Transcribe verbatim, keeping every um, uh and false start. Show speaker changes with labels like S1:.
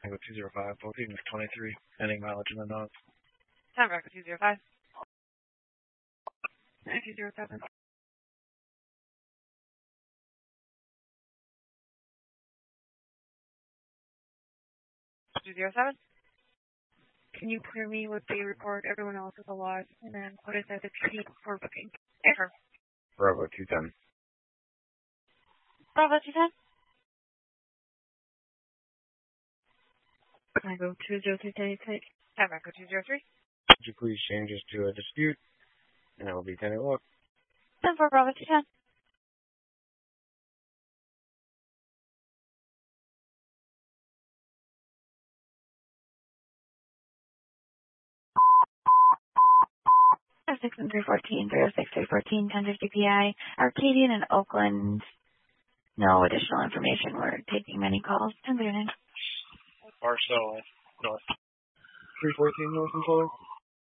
S1: Tango two zero five, booking twenty-three, ending mileage in the notes.
S2: Time Echo two zero five. two zero seven. two zero seven. Can you clear me with the report? Everyone else is alive. And then what is that? The P D for booking. Error.
S1: Bravo two ten.
S2: Bravo two ten. Tango two zero three thirty-six. Time Echo two zero three.
S1: Could you please change this to a dispute? And I will be ten o'clock.
S2: ten four Bravo two ten. six and three fourteen, three oh six, three fourteen, ten fifty P I, Arcadian and Oakland. No additional information. We're taking many calls. ten thirty-nine.
S1: Barcel North. three fourteen North and Fuller.